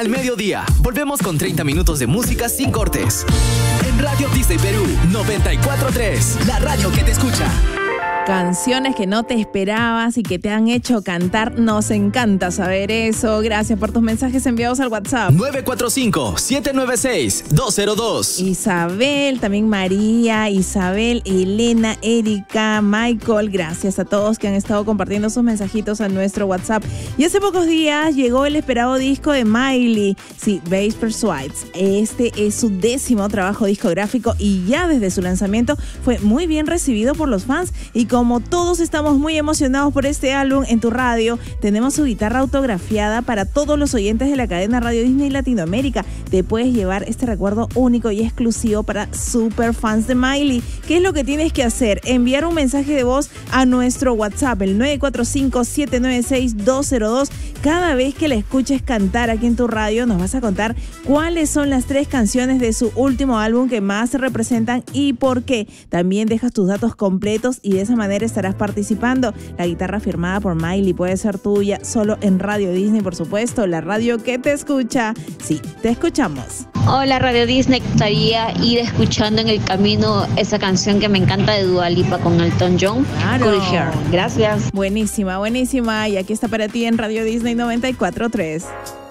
al mediodía. Volvemos con 30 minutos de música sin cortes. En Radio Disney Perú 94.3, la radio que te escucha. Canciones que no te esperabas y que te han hecho cantar. Nos encanta saber eso. Gracias por tus mensajes enviados al WhatsApp. 945-796-202. Isabel, también María, Isabel, Elena, Erika, Michael. Gracias a todos que han estado compartiendo sus mensajitos a nuestro WhatsApp. Y hace pocos días llegó el esperado disco de Miley. Sí, Bass Persuades. Este es su 10º trabajo discográfico y ya desde su lanzamiento fue muy bien recibido por los fans. Y como todos estamos muy emocionados por este álbum, en tu radio tenemos su guitarra autografiada para todos los oyentes de la cadena Radio Disney Latinoamérica. Te puedes llevar este recuerdo único y exclusivo para super fans de Miley. ¿Qué es lo que tienes que hacer? Enviar un mensaje de voz a nuestro WhatsApp, el 945-796-202. Cada vez que la escuches cantar aquí en tu radio, nos vas a contar cuáles son las 3 canciones de su último álbum que más te representan y por qué. También dejas tus datos completos y de esa manera estarás participando. La guitarra firmada por Miley puede ser tuya solo en Radio Disney, por supuesto, la radio que te escucha. Sí, te escuchamos. Hola Radio Disney, gustaría ir escuchando en el camino esa canción que me encanta de Dua Lipa con Elton John. Claro. Cool Hair. Gracias. Buenísima, buenísima. Y aquí está para ti en Radio Disney 94.3.